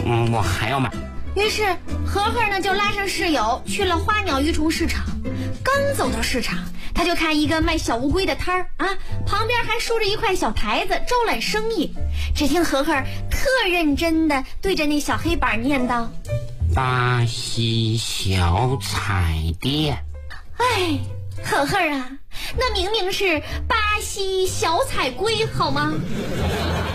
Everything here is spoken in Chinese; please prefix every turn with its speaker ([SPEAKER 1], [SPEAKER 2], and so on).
[SPEAKER 1] 我还要买。
[SPEAKER 2] 于是和和呢就拉上室友去了花鸟鱼虫市场。刚走到市场，他就看一个卖小乌龟的摊儿啊，旁边还竖着一块小台子招揽生意。只听和和特认真的对着那小黑板念叨：
[SPEAKER 1] 巴西小彩电。
[SPEAKER 2] 哎，和和啊，那明明是巴西小彩龟好吗？